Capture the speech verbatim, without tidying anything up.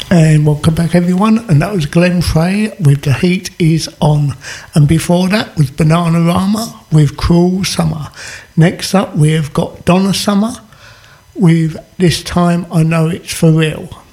And welcome back, everyone. And that was Glenn Frey with The Heat Is On. And before that was Bananarama with Cruel Summer. Next up, we've got Donna Summer with This Time I Know It's For Real.